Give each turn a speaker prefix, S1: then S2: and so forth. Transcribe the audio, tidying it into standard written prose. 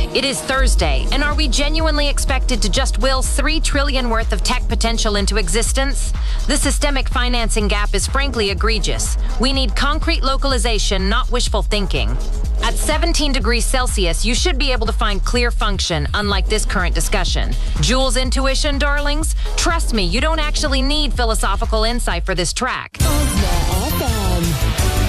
S1: It is Thursday, and are we genuinely expected to just will $3 trillion worth of tech potential into existence? The systemic financing gap is frankly egregious. We need concrete localization, not wishful thinking. At 17 degrees Celsius, you should be able to find clear function, unlike this current discussion. Joule's intuition, darlings? Trust me, you don't actually need philosophical insight for this track.